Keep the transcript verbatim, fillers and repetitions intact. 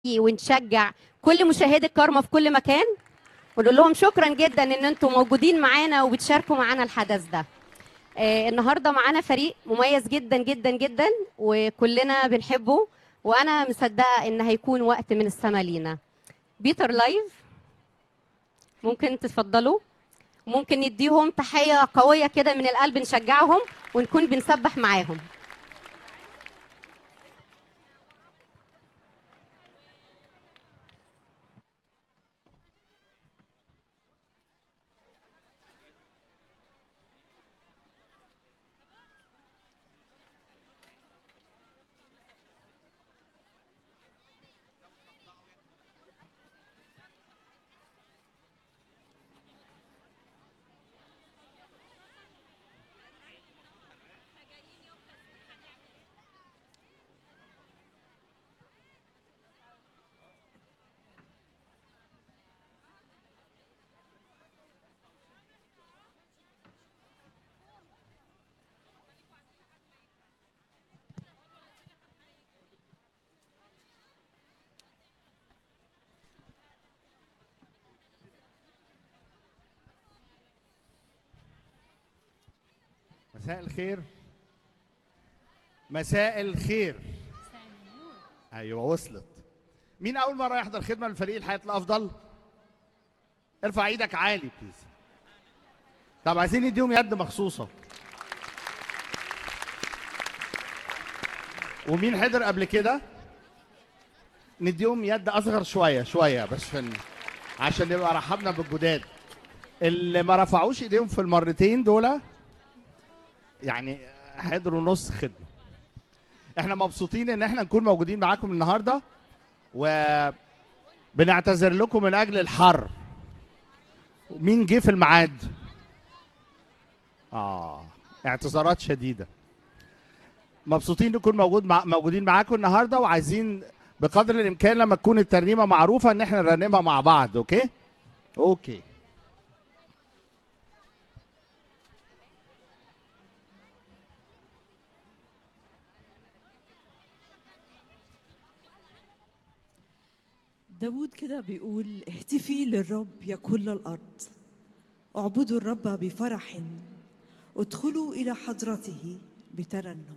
ونشجع كل مشاهدي الكارما في كل مكان ونقول لهم شكرا جدا ان انتم موجودين معانا وبتشاركوا معانا الحدث ده. آه النهارده معانا فريق مميز جدا جدا جدا وكلنا بنحبه، وانا مصدقه ان هيكون وقت من السما لينا. بيتر لايف، ممكن تتفضلوا؟ ممكن نديهم تحيه قويه كده من القلب، نشجعهم ونكون بنسبح معاهم. مساء الخير. مساء الخير. ايوه وصلت. مين اول مره يحضر خدمه لفريق الحياه الافضل؟ ارفع ايدك عالي بليز. طب عايزين نديهم يد مخصوصه. ومين حضر قبل كده؟ نديهم يد اصغر شويه شويه بس عشان عشان نبقى رحبنا بالجداد. اللي ما رفعوش ايديهم في المرتين دول يعني حضروا نص خدمه. احنا مبسوطين ان احنا نكون موجودين معاكم النهارده، وبنعتذر لكم من اجل الحر. مين جه في الميعاد؟ اه اعتذارات شديده. مبسوطين نكون موجود مع... موجودين معاكم النهارده، وعايزين بقدر الامكان لما تكون الترنيمه معروفه ان احنا نرنمها مع بعض. اوكي اوكي. داود كده بيقول: اهتفي للرب يا كل الأرض، اعبدوا الرب بفرح، ادخلوا إلى حضرته بترنم.